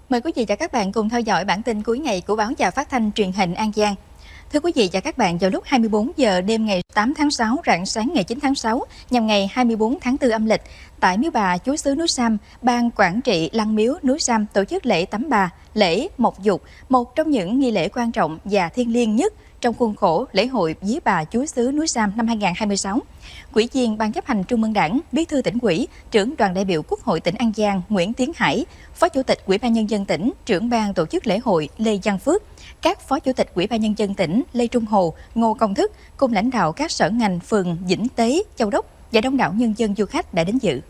Mời quý vị và các bạn cùng theo dõi bản tin cuối ngày của báo Đài Phát thanh Truyền hình An Giang. Thưa quý vị và các bạn, vào lúc 24 giờ đêm ngày 8 tháng 6 rạng sáng ngày 9 tháng 6 nhằm ngày 24 tháng 4 âm lịch, tại miếu bà Chúa xứ núi Sam, Ban Quản trị Lăng Miếu núi Sam tổ chức lễ tắm bà, lễ mộc dục, một trong những nghi lễ quan trọng và thiêng liêng nhất trong khuôn khổ lễ hội Vía Bà Chúa xứ núi Sam năm 2026. Ủy viên Ban chấp hành Trung ương Đảng, Bí thư Tỉnh ủy, trưởng đoàn đại biểu Quốc hội tỉnh An Giang Nguyễn Tiến Hải, Phó Chủ tịch Ủy ban Nhân dân tỉnh, trưởng ban tổ chức lễ hội Lê Văn Phước, các Phó Chủ tịch Ủy ban Nhân dân tỉnh Lê Trung Hồ, Ngô Công Thức cùng lãnh đạo các sở ngành phường Vĩnh Tế, Châu Đốc và đông đảo nhân dân du khách đã đến dự.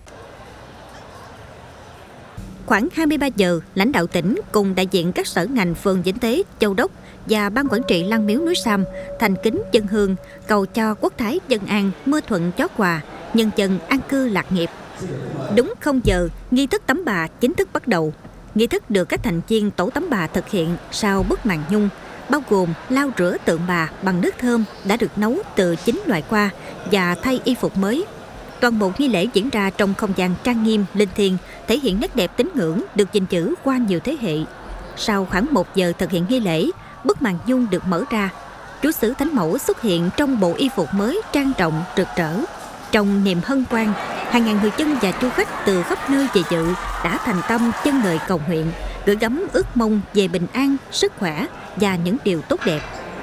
Khoảng 23 giờ, lãnh đạo tỉnh cùng đại diện các sở ngành phường Vĩnh Tế, Châu Đốc và Ban Quản trị Lăng Miếu núi Sam thành kính dâng hương cầu cho quốc thái dân an, mưa thuận gió hòa, nhân dân an cư lạc nghiệp. Đúng 0 giờ, nghi thức tắm bà chính thức bắt đầu. Nghi thức được các thành viên tổ tắm bà thực hiện sau bức màn nhung, bao gồm lau rửa tượng bà bằng nước thơm đã được nấu từ 9 loại hoa và thay y phục mới. Toàn bộ nghi lễ diễn ra trong không gian trang nghiêm, linh thiêng, thể hiện nét đẹp tín ngưỡng được gìn giữ qua nhiều thế hệ. Sau khoảng 1 giờ thực hiện nghi lễ, bức màn nhung được mở ra. Chúa xứ Thánh Mẫu xuất hiện trong bộ y phục mới trang trọng, rực rỡ. Trong niềm hân hoan, hàng ngàn người dân và du khách từ khắp nơi về dự đã thành tâm dâng lời cầu nguyện, gửi gắm ước mong về bình an, sức khỏe và những điều tốt đẹp.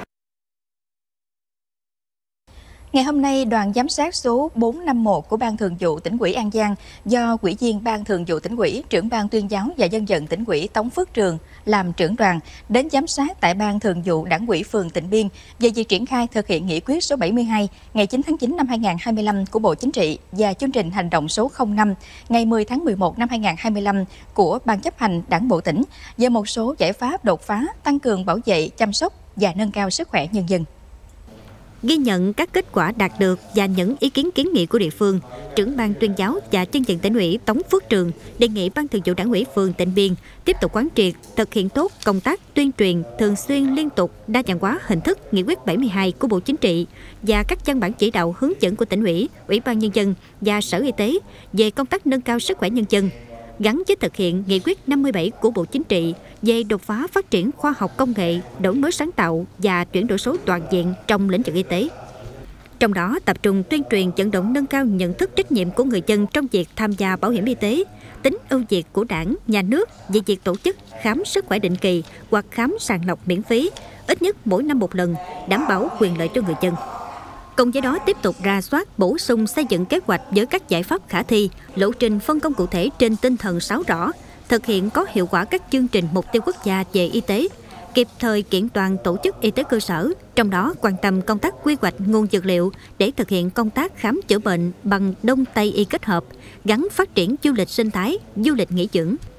Ngày hôm nay, đoàn giám sát số 451 của Ban Thường vụ Tỉnh ủy An Giang do Ủy viên Ban Thường vụ Tỉnh ủy, trưởng Ban Tuyên giáo và Dân vận Tỉnh ủy Tống Phước Trường làm trưởng đoàn đến giám sát tại Ban Thường vụ Đảng ủy phường Tịnh Biên về việc triển khai thực hiện nghị quyết số 72 ngày 9 tháng 9 năm 2025 của Bộ Chính trị và chương trình hành động số 05 ngày 10 tháng 11 năm 2025 của Ban chấp hành Đảng bộ tỉnh về một số giải pháp đột phá tăng cường bảo vệ, chăm sóc và nâng cao sức khỏe nhân dân. Ghi nhận các kết quả đạt được và những ý kiến kiến nghị của địa phương, trưởng Ban Tuyên giáo và Dân vận Tỉnh ủy Tống Phước Trường đề nghị Ban Thường vụ Đảng ủy phường Tịnh Biên tiếp tục quán triệt, thực hiện tốt công tác tuyên truyền thường xuyên, liên tục, đa dạng hóa hình thức nghị quyết 72 của Bộ Chính trị và các văn bản chỉ đạo hướng dẫn của Tỉnh ủy, Ủy ban Nhân dân và Sở Y tế về công tác nâng cao sức khỏe nhân dân, gắn với thực hiện nghị quyết 57 của Bộ Chính trị về đột phá phát triển khoa học công nghệ, đổi mới sáng tạo và chuyển đổi số toàn diện trong lĩnh vực y tế. Trong đó tập trung tuyên truyền vận động nâng cao nhận thức trách nhiệm của người dân trong việc tham gia bảo hiểm y tế, tính ưu việt của Đảng, Nhà nước về việc tổ chức khám sức khỏe định kỳ hoặc khám sàng lọc miễn phí, ít nhất mỗi năm một lần, đảm bảo quyền lợi cho người dân. Cùng với đó tiếp tục rà soát, bổ sung xây dựng kế hoạch với các giải pháp khả thi, lộ trình phân công cụ thể trên tinh thần 6 rõ, thực hiện có hiệu quả các chương trình mục tiêu quốc gia về y tế, kịp thời kiện toàn tổ chức y tế cơ sở, trong đó quan tâm công tác quy hoạch nguồn dược liệu để thực hiện công tác khám chữa bệnh bằng Đông Tây y kết hợp, gắn phát triển du lịch sinh thái, du lịch nghỉ dưỡng.